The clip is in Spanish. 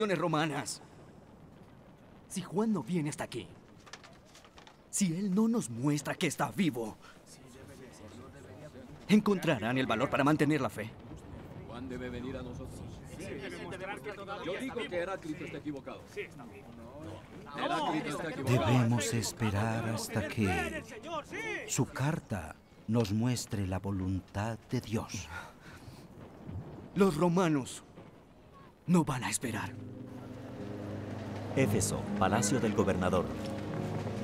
romanas. Si Juan no viene hasta aquí, si él no nos muestra que está vivo, encontrarán el valor para mantener la fe. Juan debe venir a nosotros. Yo digo que Heráclito está equivocado. Heráclito está equivocado. Debemos esperar hasta que su carta nos muestre la voluntad de Dios. Los romanos no van a esperar. Éfeso, palacio del gobernador.